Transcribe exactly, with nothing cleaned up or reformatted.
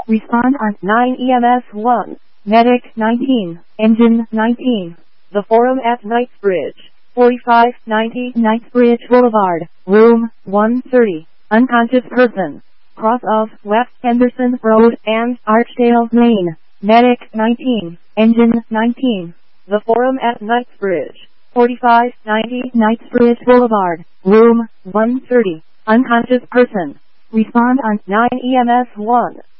Respond on nine E M S one. Medic nineteen. Engine nineteen. The Forum at Knightsbridge. forty-five ninety Knightsbridge Boulevard. Room one thirty. Unconscious person. Cross of West Henderson Road and Archdale Lane. Medic nineteen. Engine nineteen. The Forum at Knightsbridge. forty-five ninety Knightsbridge Boulevard. Room one thirty. Unconscious person. Respond on nine E M S one.